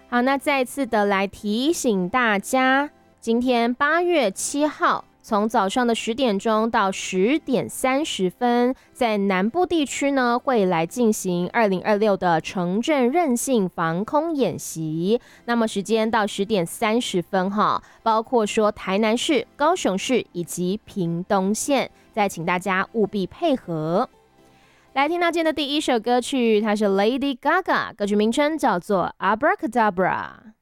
好，那再次的来提醒大家，今天8月7号，从早上的10点钟到10点30分，在南部地区呢会来进行2026的城镇韧性防空演习。那么时间到10点30分哈，包括说台南市、高雄市以及屏东县，再请大家务必配合。来听到今天的第一首歌曲，它是 Lady Gaga， 歌曲名称叫做 Abracadabra。